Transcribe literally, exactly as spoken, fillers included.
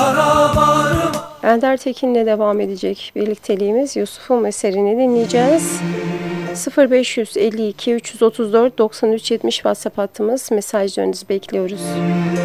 Ender Tekin'le devam edecek birlikteliğimiz. Yusuf'un eserini dinleyeceğiz. sıfır beş elli iki üç yüz otuz dört doksan üç yetmiş WhatsApp hattımız. Mesajlarınızı bekliyoruz.